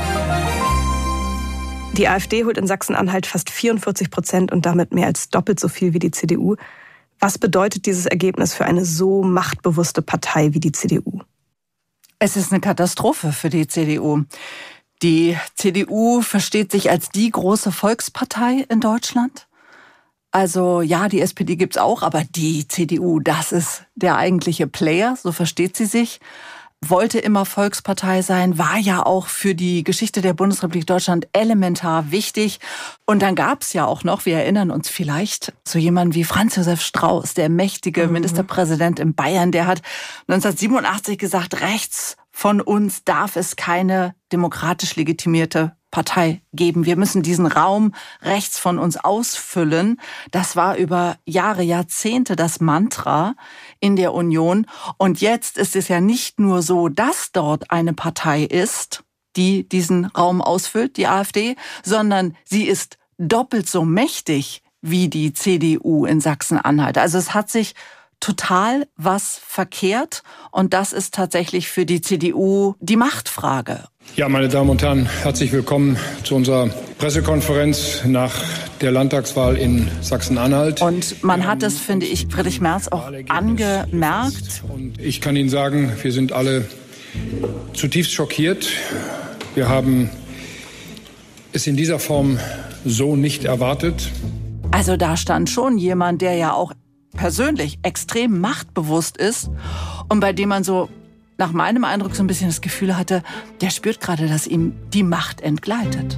Die AfD holt in Sachsen-Anhalt fast vierundvierzig Prozent und damit mehr als doppelt so viel wie die C D U. Was bedeutet dieses Ergebnis für eine so machtbewusste Partei wie die C D U? Es ist eine Katastrophe für die C D U. Die C D U versteht sich als die große Volkspartei in Deutschland. Also ja, die S P D gibt's auch, aber die C D U, das ist der eigentliche Player, so versteht sie sich. Wollte immer Volkspartei sein, war ja auch für die Geschichte der Bundesrepublik Deutschland elementar wichtig. Und dann gab's ja auch noch, wir erinnern uns vielleicht, so jemanden wie Franz Josef Strauß, der mächtige mhm. Ministerpräsident in Bayern, der hat neunzehnhundertsiebenundachtzig gesagt, rechts von uns darf es keine demokratisch legitimierte Partei geben. Wir müssen diesen Raum rechts von uns ausfüllen. Das war über Jahre, Jahrzehnte das Mantra in der Union. Und jetzt ist es ja nicht nur so, dass dort eine Partei ist, die diesen Raum ausfüllt, die AfD, sondern sie ist doppelt so mächtig wie die C D U in Sachsen-Anhalt. Also es hat sich total was verkehrt und das ist tatsächlich für die C D U die Machtfrage. Ja, meine Damen und Herren, herzlich willkommen zu unserer Pressekonferenz nach der Landtagswahl in Sachsen-Anhalt. Und man hat es, finde ich, Friedrich Merz auch angemerkt. Und ich kann Ihnen sagen, wir sind alle zutiefst schockiert. Wir haben es in dieser Form so nicht erwartet. Also da stand schon jemand, der ja auch persönlich extrem machtbewusst ist und bei dem man so nach meinem Eindruck so ein bisschen das Gefühl hatte, der spürt gerade, dass ihm die Macht entgleitet.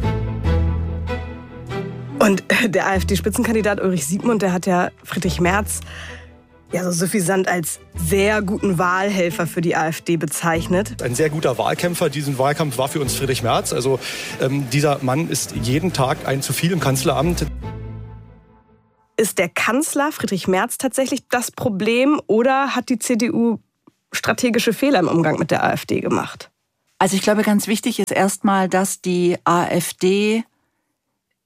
Und der AfD-Spitzenkandidat Ulrich Siegmund, der hat ja Friedrich Merz ja so suffisant als sehr guten Wahlhelfer für die AfD bezeichnet. Ein sehr guter Wahlkämpfer. Diesen Wahlkampf war für uns Friedrich Merz. Also ähm, dieser Mann ist jeden Tag ein zu viel im Kanzleramt. Ist der Kanzler Friedrich Merz tatsächlich das Problem oder hat die C D U strategische Fehler im Umgang mit der AfD gemacht? Also ich glaube, ganz wichtig ist erstmal, dass die AfD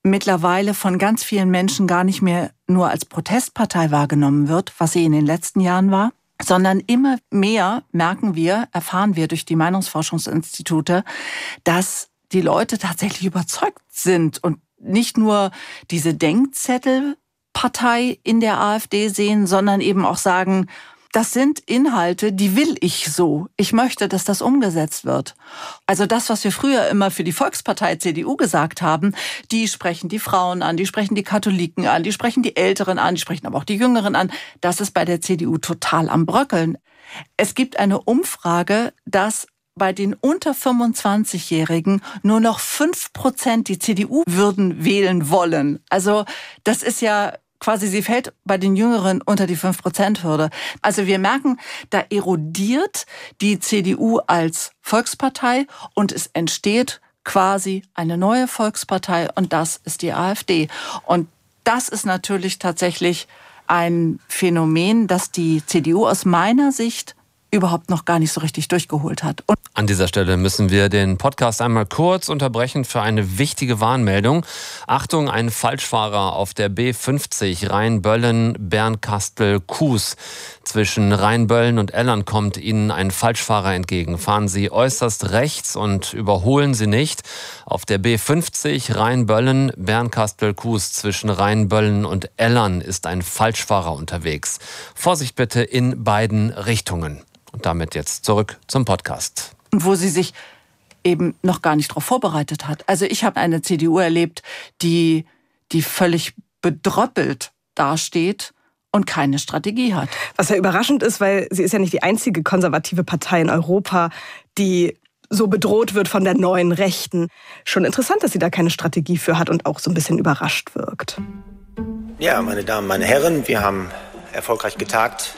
mittlerweile von ganz vielen Menschen gar nicht mehr nur als Protestpartei wahrgenommen wird, was sie in den letzten Jahren war, sondern immer mehr merken wir, erfahren wir durch die Meinungsforschungsinstitute, dass die Leute tatsächlich überzeugt sind und nicht nur diese Denkzettelpartei in der AfD sehen, sondern eben auch sagen, das sind Inhalte, die will ich so. Ich möchte, dass das umgesetzt wird. Also das, was wir früher immer für die Volkspartei C D U gesagt haben, die sprechen die Frauen an, die sprechen die Katholiken an, die sprechen die Älteren an, die sprechen aber auch die Jüngeren an. Das ist bei der C D U total am Bröckeln. Es gibt eine Umfrage, dass bei den unter fünfundzwanzigjährigen nur noch fünf Prozent die C D U würden wählen wollen. Also das ist ja quasi, sie fällt bei den Jüngeren unter die fünf Prozent Hürde. Also wir merken, da erodiert die C D U als Volkspartei und es entsteht quasi eine neue Volkspartei und das ist die AfD. Und das ist natürlich tatsächlich ein Phänomen, das die C D U aus meiner Sicht überhaupt noch gar nicht so richtig durchgeholt hat. Und an dieser Stelle müssen wir den Podcast einmal kurz unterbrechen für eine wichtige Warnmeldung. Achtung, ein Falschfahrer auf der B fünfzig Rheinböllen-Bernkastel-Kues. Zwischen Rheinböllen und Ellern kommt Ihnen ein Falschfahrer entgegen. Fahren Sie äußerst rechts und überholen Sie nicht. Auf der B fünfzig Rheinböllen-Bernkastel-Kues zwischen Rheinböllen und Ellern ist ein Falschfahrer unterwegs. Vorsicht bitte in beiden Richtungen. Und damit jetzt zurück zum Podcast. Und wo sie sich eben noch gar nicht darauf vorbereitet hat. Also ich habe eine C D U erlebt, die, die völlig bedröppelt dasteht und keine Strategie hat. Was ja überraschend ist, weil sie ist ja nicht die einzige konservative Partei in Europa, die so bedroht wird von der neuen Rechten. Schon interessant, dass sie da keine Strategie für hat und auch so ein bisschen überrascht wirkt. Ja, meine Damen, meine Herren, wir haben erfolgreich getagt.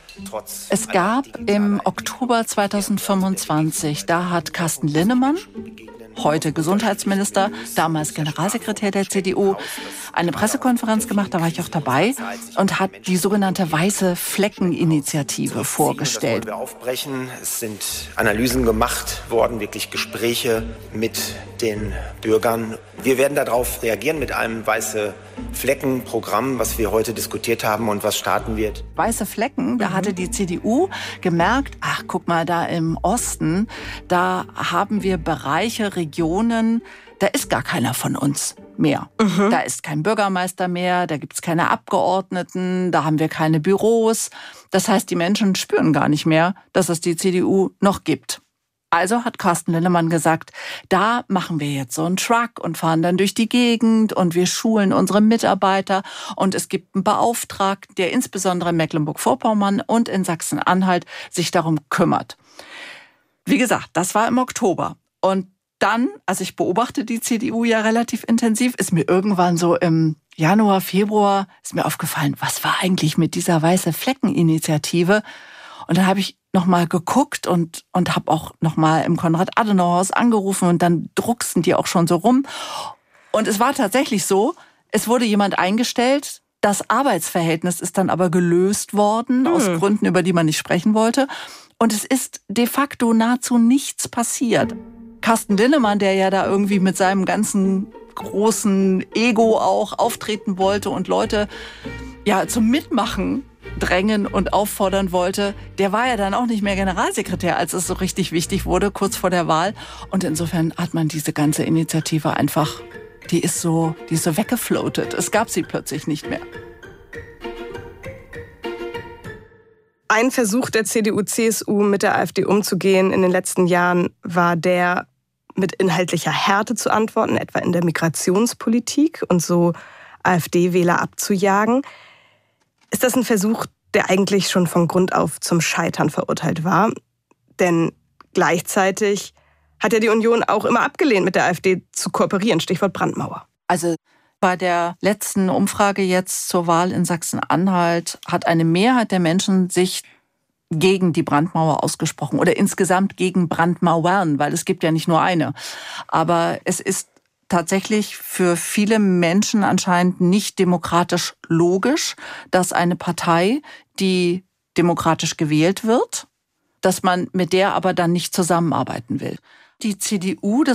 Es gab im Oktober zweitausendfünfundzwanzig, da hat Carsten Linnemann, heute Gesundheitsminister, damals Generalsekretär der C D U, eine Pressekonferenz gemacht, da war ich auch dabei, und hat die sogenannte Weiße Flecken-Initiative vorgestellt. Wir aufbrechen. Es sind Analysen gemacht worden, wirklich Gespräche mit den Bürgern. Wir werden darauf reagieren mit einem Weiße Flecken-Programm, was wir heute diskutiert haben und was starten wird. Weiße Flecken, da hatte die C D U gemerkt, ach guck mal, da im Osten, da haben wir Bereiche, Regionen, da ist gar keiner von uns mehr. Mhm. Da ist kein Bürgermeister mehr, da gibt's keine Abgeordneten, da haben wir keine Büros. Das heißt, die Menschen spüren gar nicht mehr, dass es die C D U noch gibt. Also hat Carsten Linnemann gesagt, da machen wir jetzt so einen Truck und fahren dann durch die Gegend und wir schulen unsere Mitarbeiter und es gibt einen Beauftragten, der insbesondere in Mecklenburg-Vorpommern und in Sachsen-Anhalt sich darum kümmert. Wie gesagt, das war im Oktober. Und dann, also ich beobachte die C D U ja relativ intensiv, ist mir irgendwann so im Januar, Februar, ist mir aufgefallen, was war eigentlich mit dieser Weiße Flecken-Initiative? Und dann habe ich nochmal geguckt und, und habe auch nochmal im Konrad-Adenauer-Haus angerufen und dann drucksten die auch schon so rum. Und es war tatsächlich so, es wurde jemand eingestellt, das Arbeitsverhältnis ist dann aber gelöst worden, hm. aus Gründen, über die man nicht sprechen wollte. Und es ist de facto nahezu nichts passiert. Carsten Linnemann, der ja da irgendwie mit seinem ganzen großen Ego auch auftreten wollte und Leute ja zum Mitmachen drängen und auffordern wollte, der war ja dann auch nicht mehr Generalsekretär, als es so richtig wichtig wurde, kurz vor der Wahl. Und insofern hat man diese ganze Initiative einfach, die ist so, die ist so weggefloatet. Es gab sie plötzlich nicht mehr. Ein Versuch der C D U C S U mit der AfD umzugehen in den letzten Jahren war der, mit inhaltlicher Härte zu antworten, etwa in der Migrationspolitik und so AfD-Wähler abzujagen. Ist das ein Versuch, der eigentlich schon von Grund auf zum Scheitern verurteilt war? Denn gleichzeitig hat ja die Union auch immer abgelehnt, mit der AfD zu kooperieren, Stichwort Brandmauer. Also bei der letzten Umfrage jetzt zur Wahl in Sachsen-Anhalt hat eine Mehrheit der Menschen sich gegen die Brandmauer ausgesprochen oder insgesamt gegen Brandmauern, weil es gibt ja nicht nur eine. Aber es ist tatsächlich für viele Menschen anscheinend nicht demokratisch logisch, dass eine Partei, die demokratisch gewählt wird, dass man mit der aber dann nicht zusammenarbeiten will. Die C D U, das